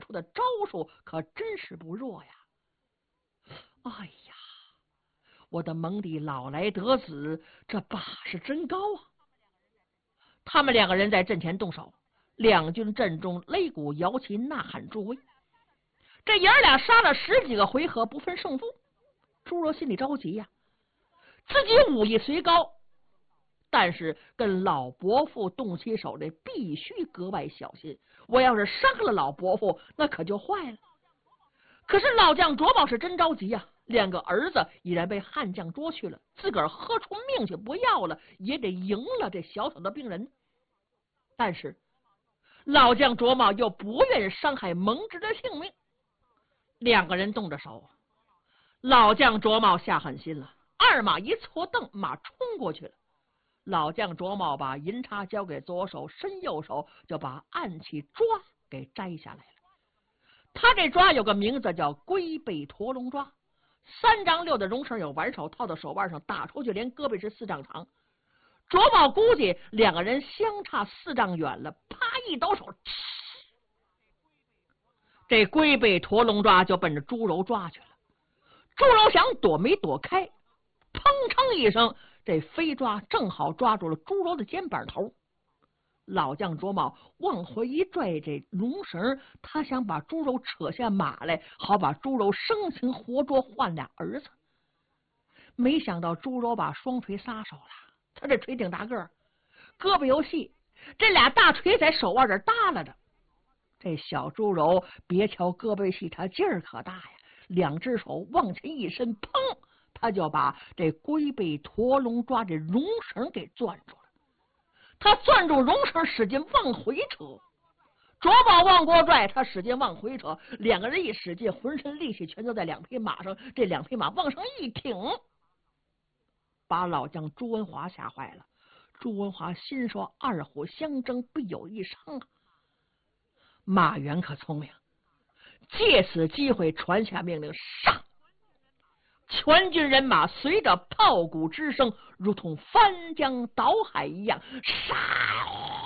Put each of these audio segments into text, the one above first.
出的招数可真是不弱呀！哎呀，我的蒙弟老来得子，这把是真高啊！他们两个人在阵前动手，两军阵中擂鼓摇旗呐喊助威。这爷儿俩杀了10几个回合不分胜负，朱柔心里着急呀，自己武艺虽高，但是跟老伯父动起手来必须格外小心，我要是伤了老伯父那可就坏了。可是老将卓宝是真着急呀，2个儿子已然被悍将捉去了，自个儿喝出命去不要了，也得赢了这小小的病人。但是老将卓茂又不愿伤害蒙直的性命，2个人动着手，老将卓茂下狠心了，二马一错蹬，马冲过去了。老将卓茂把银叉交给左手，伸右手就把暗器抓给摘下来了。他这抓有个名字叫龟背驼龙抓，3丈6的绒绳有挽手套到手腕上，打出去连胳膊是4丈长。卓茂估计2个人相差4丈远了，啪一抖手，这龟背驼龙抓就奔着朱柔抓去了。朱柔想躲没躲开，砰哧一声，这飞抓正好抓住了朱柔的肩膀头。老将卓茂往回一拽这龙绳，他想把朱柔扯下马来，好把朱柔生擒活捉换俩儿子。没想到朱柔把双锤撒手了，他这锤挺大个儿，胳膊又细，这俩大锤在手腕这耷拉着。这小朱柔别瞧胳膊细，他劲儿可大呀，2只手往前一伸，砰，他就把这龟背驼龙抓这绒绳给攥住了。他攥住绒绳，使劲往回扯，卓宝往过拽，他使劲往回扯，2个人一使劲，浑身力气全都在2匹马上，这2匹马往上一挺，把老将朱文华吓坏了。朱文华心说2虎相争，必有一伤啊。马援可聪明，借此机会传下命令，上！全军人马随着炮鼓之声，如同翻江倒海一样杀！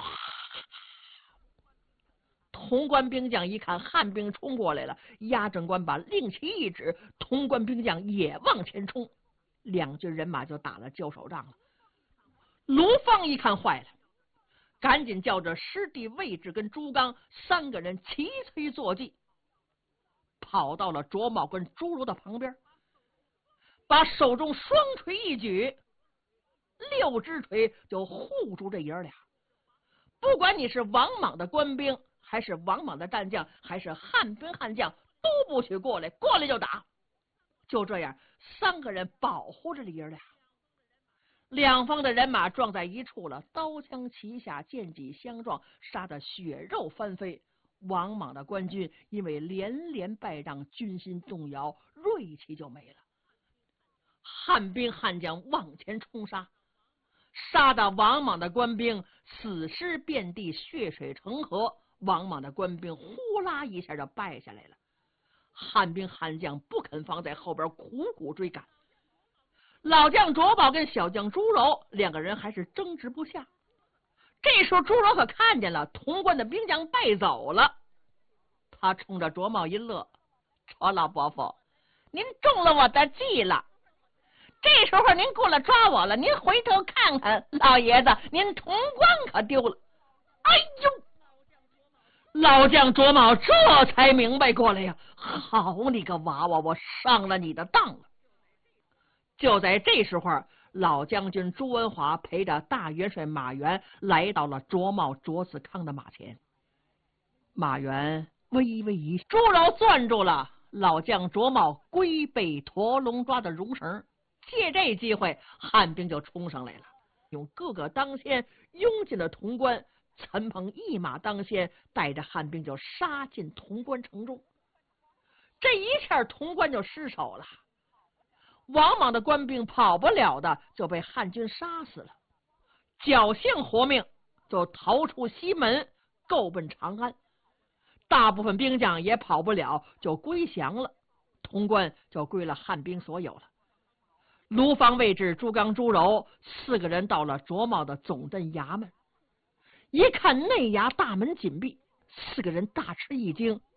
潼关兵将一看汉兵冲过来了，押正官把令旗一指，潼关兵将也往前冲，2军人马就打了交手仗了。卢芳一看坏了，赶紧叫着师弟魏志跟朱刚3个人齐催坐骑，跑到了卓茂跟朱柔的旁边，把手中双锤一举，6只锤就护住这爷儿俩。不管你是王莽的官兵，还是王莽的战将，还是汉兵悍将，都不许过来，过来就打。就这样，3个人保护着这爷儿俩。2方的人马撞在一处了，刀枪齐下，剑戟相撞，杀得血肉翻飞。王莽的官军因为连连败仗，军心动摇，锐气就没了。汉兵悍将往前冲杀，杀的王莽的官兵死尸遍地，血水成河。王莽的官兵呼啦一下就败下来了。汉兵悍将不肯放在后边，苦苦追赶。老将卓宝跟小将朱柔2个人还是争执不下。这时候朱柔可看见了潼关的兵将败走了，他冲着卓茂一乐，卓老伯父，您中了我的计了。这时候您过来抓我了，您回头看看，老爷子您潼关可丢了。哎呦，老将卓茂这才明白过来呀，好你个娃娃，我上了你的当了。就在这时候，老将军朱文华陪着大元帅马援来到了卓茂卓子康的马前。马援微微一，朱柔攥住了老将卓茂龟背驼龙抓的绒绳，借这机会，汉兵就冲上来了，用各个当先拥进了潼关。陈鹏一马当先，带着汉兵就杀进潼关城中。这一下潼关就失守了。王莽的官兵跑不了的就被汉军杀死了，侥幸活命就逃出西门，够奔长安。大部分兵将也跑不了，就归降了，潼关就归了汉兵所有了。卢芳、魏志、朱刚、朱柔4个人到了卓茂的总镇衙门，一看内衙大门紧闭，4个人大吃一惊，